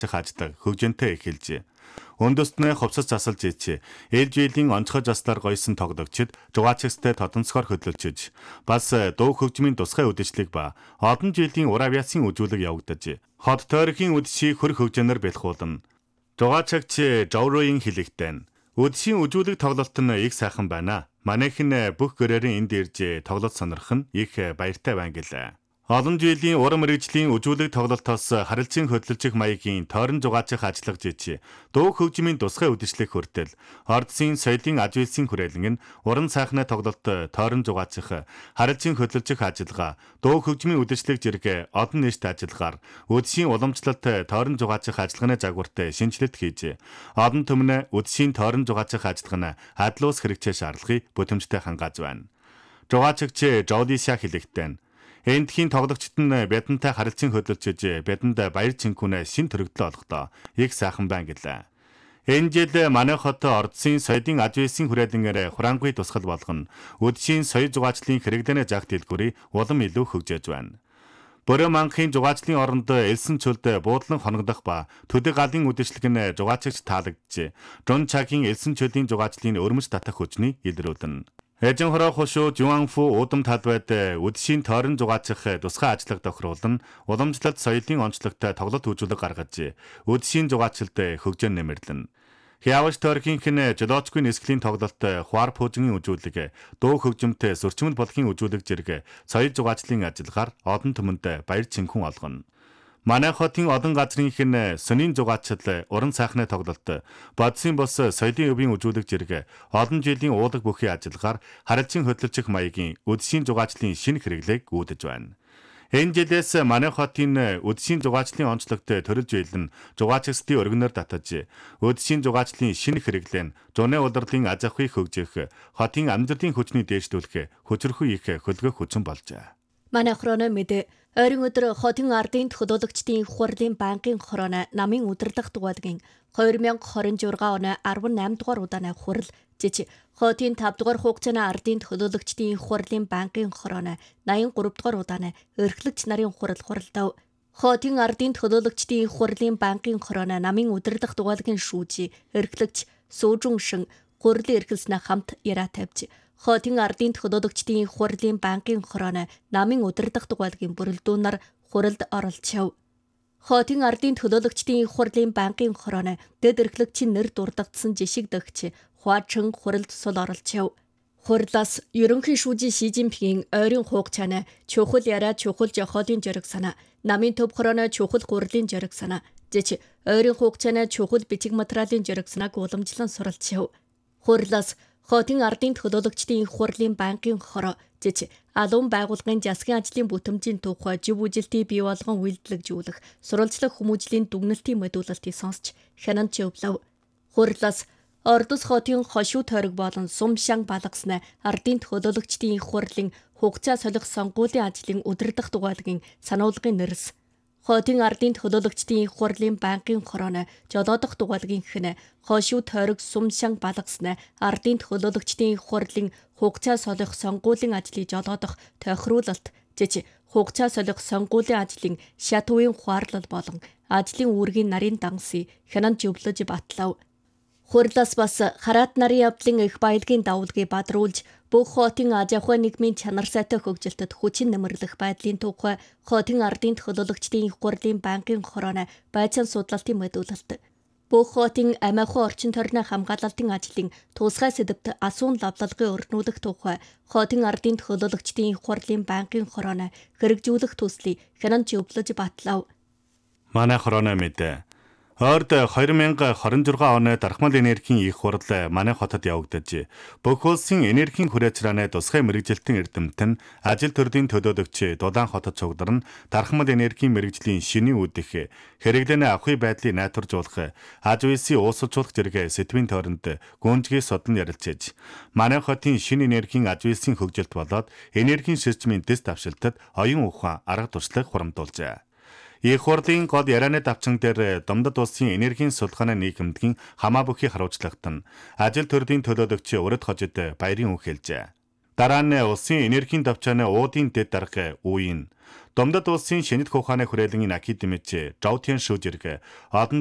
ажиллах хөгжөнтэй эхэлжээ. Өндөснөө хувцас засалж ичээ. Ээлж ээлийн онцгой заслаар гойсон тоглогчид жугаачигстай тодонцгоор хөдөлж бас дуу хөгжмийн тусгай үдэшлэг ба олон жилийн ур авиасын үзүүлэг явагдаж хот тойргийн үдшийг хөр хөгжөнөр бэлхуулна. Жугаачигч Жовроийн хэлэхдээ үдшийн үзүүлэг тоглолт нь их сайхан байна. Манайхан бүх гэрээрийн энд ирж тоглолт сонирх нь их баяртай байна гэлээ. Олон жилийн уран мэргэжлийн үзүүлэг тоглолтоос харилцан хөдөлж маягийн тойрон жугаачих ажиллаж ичээ. Дуу хөгжмийн тусгай үдэшлэг хүртэл ордсын соёлын аж үйлсийн хүрээлэн нь уран сайхны тоглолт тойрон жугаачих харилцан хөдөлж ажиллагаа дуу хөгжмийн үдэшлэг зэрэг олон нийт ажиллагаар үдшийн уламжлалт тойрон жугаачих ажиллагааны загвартай шинжилэлт хийж олон түмнэ үдшийн тойрон жугаачих ажиллагаа нь адлуус хэрэгцээ шаардлагыг бүтэмжтэй хангааж байна. Жугаачигч Жолиша хэлэхдээ эндхийн тоглогчид нь бядантай харилцан хөдөлж бяданд баяр цэнхүүнээ шин төрөгдлөө олгодоо их сайхан байна гэлээ. Энэ жил манай хот ордсын соёлын аж үйлсийн хүрээлэнгээр хураангүй тусгал болгоно. Үдшийн соёл жугаачлалын хэрэглээний жаг дэлгүүрийг улам илүү хөгжиж байна. Бөрөө манхын жугаачлын оронд элсэн чөлд буудлан хоногдох ба төдий галын үдэшлэг нь жугаачигч таалагдж, Жон Чагийн элсэн чөлийн жугаачлын өрмөж татах хүчний илрүүлнэ. Эжен хороо хошуу Жуанфу удам талбайд үдшийн тойрон жугаачих тусгай ажиллага тохируулна. Уламжлалт соёлын онцлогтой тоглолт үзүүлэг гаргаж үдшийн жугаачилд хөгжөөн нэмэрлэнэ. Хяваш тойргийнх нь жолоочгүй нисгэлийн тоглолт хуар пуужгийн үзүүлэг, дуу хөгжмөнтэй зөрчмөл болгын үзүүлэг зэрэг соёл жугаачлын ажиллагаар олон түмэнд баяр цэнхүүн олгоно. Манай хотын олон газрынх нь сонин жугаачил, уран сайхны тоглолт, бодсын бос соёлын өвийн үзүүлэг зэрэг олон жилийн уулаг бүхий ажиллагаар харилцан хөдөлж маягийн үдшийн жугаачлын шинэ хэрэглээг үүдэж байна. Энэ жилээс манай хотын үдшийн жугаачлын онцлогтой төрөлж ийлэн жугаачигчдын өргөнөөр татаж үдшийн жугаачлын шинэ хэрэглээ нь зуны улирлын аж ахуйг хөгжих, хотын амьдралын хүчний дээшлүүлэх хүчрхүү их хөлгөх хүчин болжээ. Манай хороно мэдээ ойрын өдөр хотын ардын хөдөлгчдийн хурлын банкын хорооно намын удирдах дугaalгийн 2026 оны 18 дугаар удааны хурал жиж хотын 5 дугаар хугацааны ардын хөдөлгчдийн хурлын банкын хорооно 83 дугаар удааны эрхлэгч нарын хурал хуралдав. Хотын ардын хөдөлгчдийн хурлын банкын хорооно намын удирдах дугaalгийн шүүжи эрхлэгч Сүүжүншин хурлын эрхэлснээ хамт яриа тавьж хотын ардын хөдөлгчдийн хурлын банкын хорооно намын удирдах дугaalгийн бүрэлдэхүүнээр хуралд оролцов. Хотын ардын хөдөлгчдийн хурлын банкын хорооно дэд эрхлэгчийн нэр дурдгдсан жишиг дэгч Хуачин хуралд сул оролцов. Хурлаас ерөнхий шүүжин Ши Жинпингийн ойрын хугацааны чухал яриа чухал жохолын зориг санаа, намын төв хорооно чухал гурлын зориг санаа, жиж ойрын хугацааны чухал бичиг материалын зориг санааг уламжлан суралцав. Хурлаас хотын ардын хөдөлгчдийн хурлын банкын хороо жиж алуун байгууллагын засгийн ажлын бүтэмжийн тухай жив үжилтийг бий болгон үйлдэлжүүлэх сурвалжлах хүмүүжлийн дүгнэлтийн мэдүүлэлтийг сонсч хянан зөвлөв. Хурлаас Ордос хотын хошуу тойрог болон Сумшан балгасны ардын хөдөлгчдийн хурлын хугацаа солих сонгуулийн ажлын удирдах дугaalгийн сануулгын нэрс хотын ардын хөдөлгчдийн хурлын банкын хорооно жолоодох дугaalгийнх нь хошуу тойрог Сумшан балгасны ардын хөдөлгчдийн хурлын хугацаа солих сонгуулийн ажлыг жолоодох тохируулалт жиж хугацаа солих сонгуулийн ажлын шат үеийн хуарлал болон ажлын үүргийн нарийн дангасыг хянан зөвлөж батлав. Хурлаас бас хараат нарын явдлын их баялагын давуулгыг бадруулж бүх хотын аж ахуй нийгмийн чанар сайтай хөгжилтөд хүчин нэмэрлэх байдлын тухай хотын ардын хөдөлгчдийн хурлын банкын хорооно байцаан судлалтын мэдүүлэлт, бүх хотын амь ахуй орчин тойрны хамгаалалтын ажлын тусгай сэдвт асуун лавлалгын өрнүүлэх тухай хотын ардын хөдөлгчдийн хурлын банкын хорооно хэрэгжүүлэх төслийг хянан зөвлөж батлав. Манай хорооно мэдээ Орд 2026 оны дархмал энергийн их хурал манай хотод явагдаж, бүх улсын энергийн хүрээцрааны тусгай мэрэгжилтийн эрдэмтэн нь ажил төрлийн төлөөлөгч Дулаан хотод цугдарна дархмал энергийн мэрэгжлийн шинийн үүдэх, хэрэглээний авахын байдлыг найдваржуулах, аж үйлсийг уусалжуулах зэрэг сэдвийн тойронд гүнзгий судлан ярилцаж, манай хотын шинэ энергийн аж үйлсийн хөгжилт болоод энергийн шилжмийн дэс давшилтад оюун ухаан арга туршлага хурамдуулжээ. Их хурлын гол ярианы давчин дээр Домдод улсын энергийн судалгааны нийгэмдгийн хамаа бүхий харуулцлагт нь ажил төрлийн төлөөлөгч Урд хожид баярын үг хэлжээ. Дараа нь улсын энергийн давчааны уудын дэд дарга үеийн Домдод улсын шинэт ухааны хүрээлэн академич Жаутиан Шүжирг одон